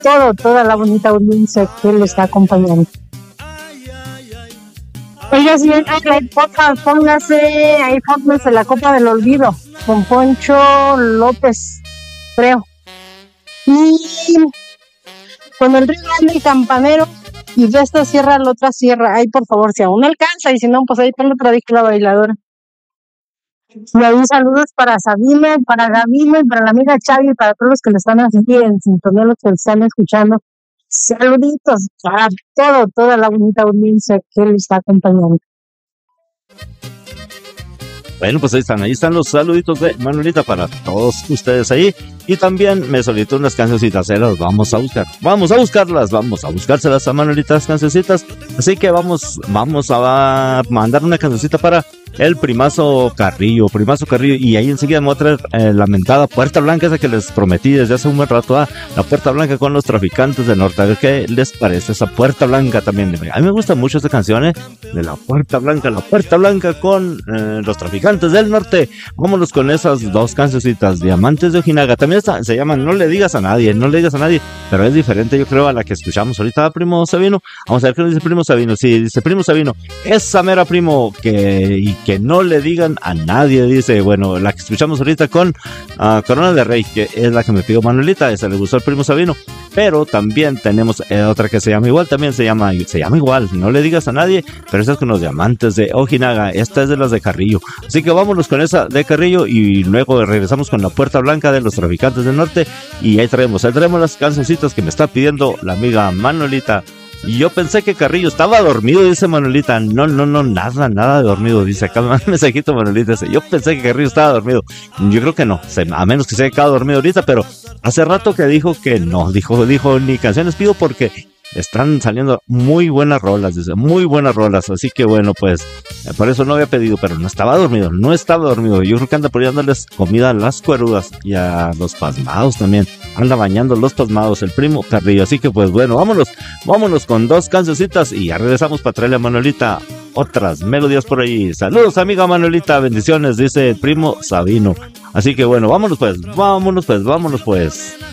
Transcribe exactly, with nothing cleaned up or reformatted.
todo, toda la bonita audiencia que le está acompañando. Oiga, señor, porfa, póngase, ahí póngase la Copa del Olvido con Poncho López, creo. Y con el río grande y campanero, y de esta sierra a la otra sierra. Ahí, por favor, si aún alcanza, y si no, pues ahí ponle otra vez la bailadora. Y ahí saludos para Sabino, para Gabino y para la amiga Chavi y para todos los que le están así en sintonía, los que le están escuchando. Saluditos para todo, toda la bonita audiencia que le está acompañando. Bueno, pues ahí están, ahí están los saluditos de Manuelita para todos ustedes ahí. Y también me solicitó unas cancioncitas, ¿eh? Las vamos a buscar, vamos a buscarlas, vamos a buscárselas a Manuelita las cancioncitas. Así que vamos, vamos a mandar una cancioncita para el Primazo Carrillo, Primazo Carrillo. Y ahí enseguida me voy a traer eh, la mentada Puerta Blanca, esa que les prometí desde hace un buen rato, ah, la Puerta Blanca con los Traficantes del Norte. A ver qué les parece esa Puerta Blanca también. A mí me gusta mucho esta canción, ¿eh? De la Puerta Blanca, la Puerta Blanca con eh, los Traficantes del Norte. Vámonos con esas dos cancioncitas, Diamantes de Ojinaga. También está, se llama No le digas a nadie, no le digas a nadie, pero es diferente, yo creo, a la que escuchamos ahorita, primo Sabino. Vamos a ver qué nos dice primo Sabino. Sí, dice primo Sabino, esa mera, primo, que y que no le digan a nadie, dice. Bueno, la que escuchamos ahorita con uh, Corona de Rey, que es la que me pidió Manuelita, esa le gustó al primo Sabino. Pero también tenemos eh, otra que se llama igual, también se llama, se llama igual, No le digas a nadie, pero esa es con los Diamantes de Ojinaga. Esta es de las de Carrillo, así que vámonos con esa de Carrillo y luego regresamos con la Puerta Blanca de los Traficantes del Norte. Y ahí traemos, ahí traemos las cancioncitas que me está pidiendo la amiga Manuelita. Y yo pensé que Carrillo estaba dormido, dice Manuelita. No, no, no, nada, nada de dormido, dice acá un mensajito Manuelita. Dice, yo pensé que Carrillo estaba dormido. Yo creo que no, a menos que se haya quedado dormido ahorita, pero hace rato que dijo que no, dijo, dijo, ni canciones pido porque están saliendo muy buenas rolas, dice, muy buenas rolas. Así que bueno, pues por eso no había pedido, pero no estaba dormido, no estaba dormido. Yo creo que anda por ahí dándoles comida a las cuerudas y a los pasmados también. Anda bañando los pasmados el primo Carrillo. Así que pues bueno, vámonos, vámonos con dos cancioncitas y ya regresamos para traerle a Manuelita otras melodías por ahí. Saludos, amiga Manuelita, bendiciones, dice el primo Sabino. Así que bueno, vámonos pues, vámonos pues, vámonos pues.